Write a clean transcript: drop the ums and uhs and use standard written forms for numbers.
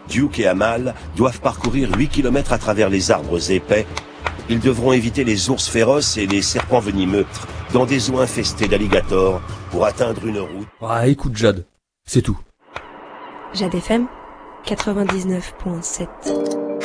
Duke et Amal doivent parcourir 8 kilomètres à travers les arbres épais. Ils devront éviter les ours féroces et les serpents venimeux dans des eaux infestées d'alligators pour atteindre une route. Ah, écoute Jade, c'est tout. Jade FM 99.7